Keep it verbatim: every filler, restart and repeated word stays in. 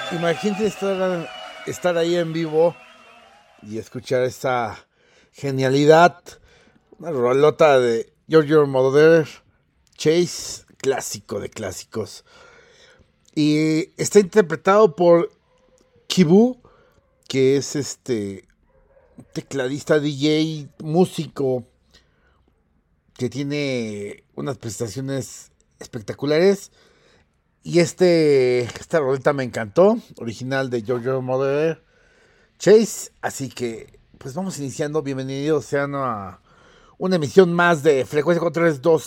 Imagínate estar, estar ahí en vivo y escuchar esta genialidad. Una rolota de Giorgio Moroder, Chase, clásico de clásicos. Y está interpretado por Kibu, que es este tecladista, D J, músico, que tiene unas prestaciones espectaculares. Y este, esta roleta me encantó, original de Giorgio Moroder, Chase. Así que, pues vamos iniciando. Bienvenidos sean a una emisión más de Frecuencia cuatrocientos treinta y dos